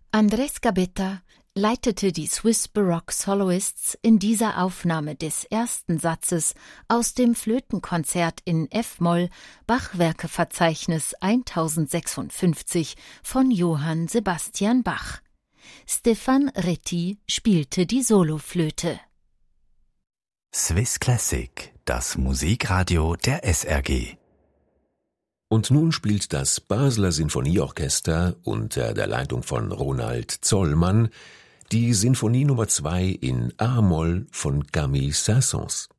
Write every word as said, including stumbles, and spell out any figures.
Andrés Gabetta leitete die Swiss Baroque Soloists in dieser Aufnahme des ersten Satzes aus dem Flötenkonzert in F-Moll, Bachwerkeverzeichnis tausendsechsundfünfzig von Johann Sebastian Bach. Stefan Retti spielte die Soloflöte. Swiss Classic, das Musikradio der S R G. Und nun spielt das Basler Sinfonieorchester unter der Leitung von Ronald Zollmann die Sinfonie Nummer zwei in A-Moll von Camille Saint-Saëns.